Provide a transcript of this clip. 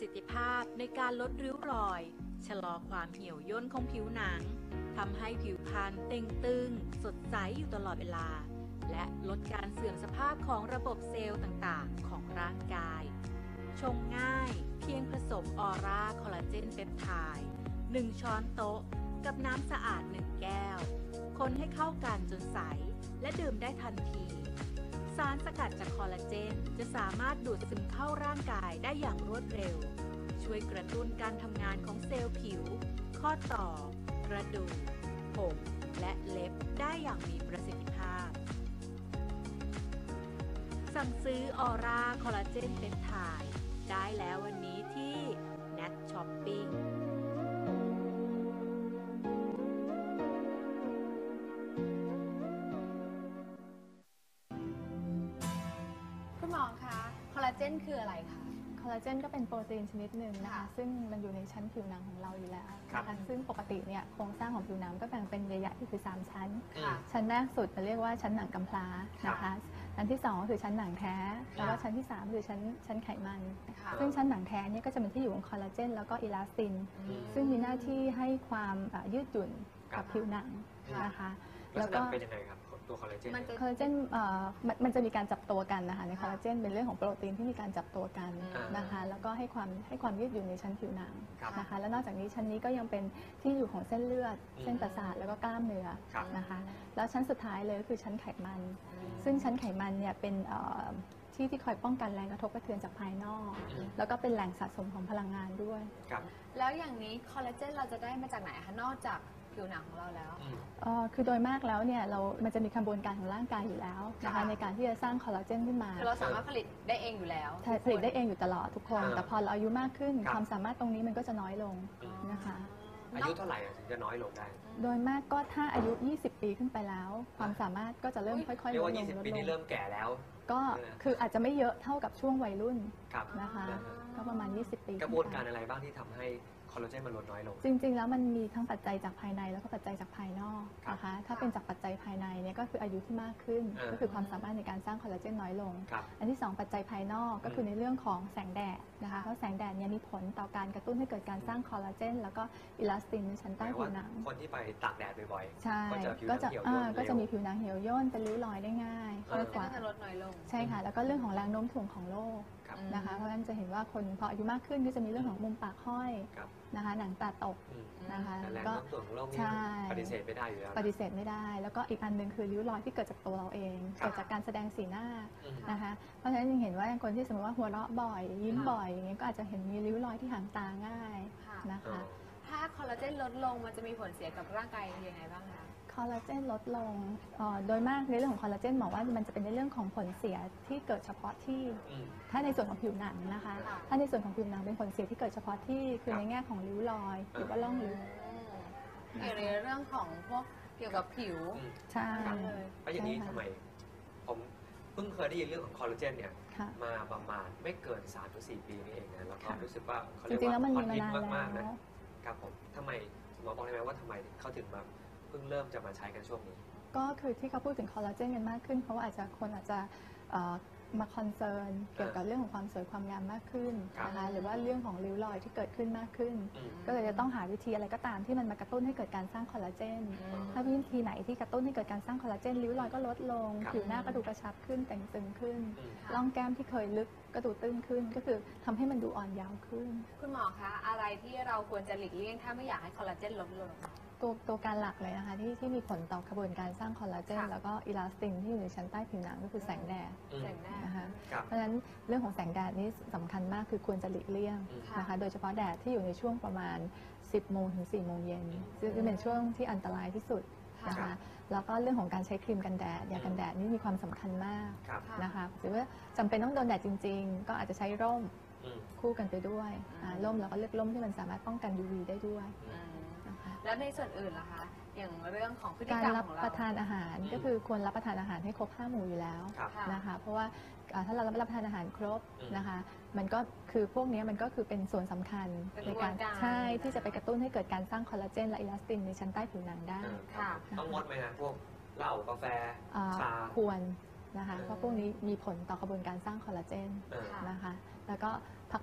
สิทธิภาพในการลดริ้วรอยชะลอความเหี่ยวย่นของผิวหนังทำให้ผิวพรรณเต่งตึงสดใสอยู่ตลอดเวลาและลดการเสื่อมสภาพของระบบเซลล์ต่างๆของร่างกายชงง่ายเพียงผสมออร่าคอลลาเจนเปปไทด์1 ช้อนโต๊ะกับน้ำสะอาด 1 แก้วคนให้เข้ากันจนใสและดื่มได้ทันทีสารสกัดจากคอลลาเจนจะสามารถดูดซึมเข้าร่างกายได้อย่างรวดเร็วช่วยกระตุ้นการทำงานของเซลล์ผิวข้อต่อกระดูกผมและเล็บได้อย่างมีประสิทธิภาพสั่งซื้อออร่าคอลลาเจนเปปไทด์ได้แล้ววันนี้ที่ Nat Shopping คุณหมอคะคอลลาเจนคืออะไรคะคอลลาเจนก็เป็นโปรตีนชนิดหนึ่งนะคะซึ่งมันอยู่ในชั้นผิวหนังของเราอยู่แล้วนะคะซึ่งปกติเนี่ยโครงสร้างของผิวหนังก็แบ่งเป็นใหญ่ๆคือ3 ชั้นชั้นแรกสุดเราเรียกว่าชั้นหนังกำพร้านะคะชั้นที่2ก็คือชั้นหนังแท้แล้วก็ชั้นที่3คือชั้นไขมันซึ่งชั้นหนังแท้เนี่ยก็จะเป็นที่อยู่ของคอลลาเจนแล้วก็อิลาสตินซึ่งมีหน้าที่ให้ความยืดหยุ่นกับผิวหนังนะคะแล้วก็เป็นยังไงครับตัวคอลลาเจนคอลลาเจนมันจะมีการจับตัวกันนะคะในคอลลาเจนเป็นเรื่องของโปรตีนที่มีการจับตัวกันนะคะแล้วก็ให้ความยืดหยุ่นในชั้นผิวหนังนะคะแล้วนอกจากนี้ชั้นนี้ก็ยังเป็นที่อยู่ของเส้นเลือดเส้นประสาทแล้วก็กล้ามเนื้อนะคะแล้วชั้นสุดท้ายเลยคือชั้นไขมันซึ่งชั้นไขมันเนี่ยเป็นที่คอยป้องกันแรงกระทบกระเทือนจากภายนอกแล้วก็เป็นแหล่งสะสมของพลังงานด้วยแล้วอย่างนี้คอลลาเจนเราจะได้มาจากไหนคะนอกจากผิวหนังของเราแล้วคือโดยมากแล้วเนี่ยมันจะมีกระบวนการของร่างกายอยู่แล้วนะคะในการที่จะสร้างคอลลาเจนขึ้นมาคือเราสามารถผลิตได้เองอยู่แล้วผลิตได้เองอยู่ตลอดทุกคนแต่พอเราอายุมากขึ้นความสามารถตรงนี้มันก็จะน้อยลงนะคะอายุเท่าไหร่ถึงจะน้อยลงได้โดยมากก็ถ้าอายุ20 ปีขึ้นไปแล้วความสามารถก็จะเริ่มค่อยๆลดลงเรียกว่า20 ปีนี้เริ่มแก่แล้วก็คืออาจจะไม่เยอะเท่ากับช่วงวัยรุ่นนะคะก็ประมาณ20 ปีกระบวนการอะไรบ้างที่ทำให้คอลลาเจนมันลดน้อยลงจริงๆแล้วมันมีทั้งปัจจัยจากภายในแล้วก็ปัจจัยจากภายนอกนะคะถ้าเป็นจากปัจจัยภายในเนี่ยก็คืออายุที่มากขึ้นก็คือความสามารถในการสร้างคอลลาเจนน้อยลงอันที่2ปัจจัยภายนอกก็คือในเรื่องของแสงแดดนะคะเพราะแสงแดดเนี่ยมีผลต่อการกระตุ้นให้เกิดการสร้างคอลลาเจนแล้วก็อิลาสตินในชั้นใต้ผิวหนังคนที่ไปตากแดดบ่อยๆใช่ก็จะมีผิวหนังเหี่ยวย่นเป็นริ้วรอยได้ง่ายกว่าจะลดน้อยลงใช่ค่ะแล้วก็เรื่องของแรงโน้มถ่วงของโลกนะคะเพราะฉะนั้นจะเห็นว่าคนพออายุมากขึ้นก็จะมีเรื่องของมุมปากห้อยนะคะหนังตาตกนะคะก็ใช่ปฏิเสธไม่ได้อยู่แล้วปฏิเสธไม่ได้แล้วก็อีกอันหนึ่งคือริ้วรอยที่เกิดจากตัวเราเองเกิดจากการแสดงสีหน้านะคะเพราะฉะนั้นยังเห็นว่าคนที่สมมติว่าหัวเราะบ่อยยิ้มบ่อยอย่างเงี้ยก็อาจจะเห็นมีริ้วรอยที่หางตาง่ายนะคะถ้าคอลลาเจนลดลงมันจะมีผลเสียกับร่างกายยังไงบ้างคะคอลลาเจนลดลงโดยมากในเรื่องของคอลลาเจนบอกว่ามันจะเป็นในเรื่องของผลเสียที่เกิดเฉพาะที่ถ้าในส่วนของผิวหนังนะคะถ้าในส่วนของผิวหนังเป็นผลเสียที่เกิดเฉพาะที่คือในแง่ของริ้วรอยหรือว่าร่องลึกเกี่ยวกับเรื่องของพวกเกี่ยวกับผิวใช่แล้วอย่างนี้ทำไมผมเพิ่งเคยได้ยินเรื่องของคอลลาเจนเนี่ยมาประมาณไม่เกิน 3-4 ปีนี่เองนะแล้วก็รู้สึกว่าเขาเรียกว่าฮอตฮิตมากๆนะครับผมทำไมหมอบอกได้ไหมว่าทำไมเขาถึงมาเพิ่งเริ่มจะมาใช้กันช่วงนี้ก็คือที่เขาพูดถึงคอลลาเจนกันมากขึ้นเพราะว่าคนอาจจะมาคอนเซิร์นเกี่ยวกับเรื่องของความสวยความงามมากขึ้นนะคะหรือว่าเรื่องของริ้วรอยที่เกิดขึ้นมากขึ้นก็เลยจะต้องหาวิธีอะไรก็ตามที่มันมากระตุ้นให้เกิดการสร้างคอลลาเจนถ้าวิธีไหนที่กระตุ้นให้เกิดการสร้างคอลลาเจนริ้วรอยก็ลดลงผิวหน้าก็ดูกระชับขึ้นแต่งตึงขึ้นร่องแก้มที่เคยลึกก็ดูตื้นขึ้นก็คือทำให้มันดูอ่อนเยาว์ขึ้นคุณหมอคะอะไรที่เราควรจะหลีกเลี่ยงถ้าไม่อยากให้คอลลาเจนลดลงตัวการหลักเลยนะคะที่มีผลต่อกระบวนการสร้างคอลลาเจนแล้วก็อิลาสตินที่อยู่ในชั้นใต้ผิวหนังก็คือแสงแดดนะคะเพราะฉะนั้นเรื่องของแสงแดดนี้สำคัญมากคือควรจะหลีกเลี่ยงนะคะโดยเฉพาะแดดที่อยู่ในช่วงประมาณ 10 โมงถึง 4 โมงเย็นซึ่งเป็นช่วงที่อันตรายที่สุดนะคะแล้วก็เรื่องของการใช้ครีมกันแดดยากันแดดนี่มีความสำคัญมากนะคะหรือว่าจำเป็นต้องโดนแดดจริงๆก็อาจจะใช้ร่มคู่กันไปด้วยร่มแล้วก็เลือกร่มที่มันสามารถป้องกัน UV ได้ด้วยแล้วในส่วนอื่นล่ะคะอย่างเรื่องของพฤติกกรรมของเราการรับประทานอาหารก็คือควรรับประทานอาหารให้ครบ5 หมู่อยู่แล้วนะคะเพราะว่าถ้าเรารับประทานอาหารครบนะคะมันก็คือพวกนี้มันก็คือเป็นส่วนสำคัญในการใช่ที่จะไปกระตุ้นให้เกิดการสร้างคอลลาเจนและอิลาสตินในชั้นใต้ผิวหนังได้ต้องงดไหมนะพวกเหล้ากาแฟชาควรนะคะเพราะพวกนี้มีผลต่อกระบวนการสร้างคอลลาเจนนะคะแล้วก็พัก